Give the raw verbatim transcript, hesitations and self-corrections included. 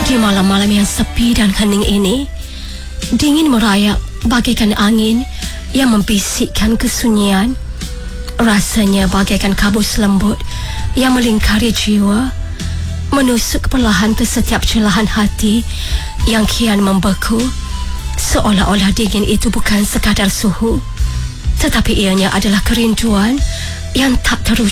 Di malam-malam yang sepi dan hening ini, dingin merayap bagaikan angin yang membisikkan kesunyian. Rasanya bagaikan kabus lembut yang melingkari jiwa, menusuk perlahan ke setiap celahan hati yang kian membeku. Seolah-olah dingin itu bukan sekadar suhu, tetapi ianya adalah kerinduan yang tak terwujud.